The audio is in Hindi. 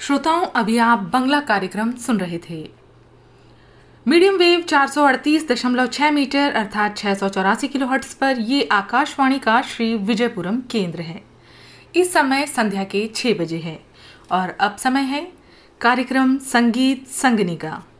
श्रोताओं, अभी आप बंगला कार्यक्रम सुन रहे थे। मीडियम वेव 438.6 मीटर अर्थात 684 किलोहर्ट्ज पर ये आकाशवाणी का श्री विजयपुरम केंद्र है। इस समय संध्या के 6 बजे है और अब समय है कार्यक्रम संगीत संगनी का।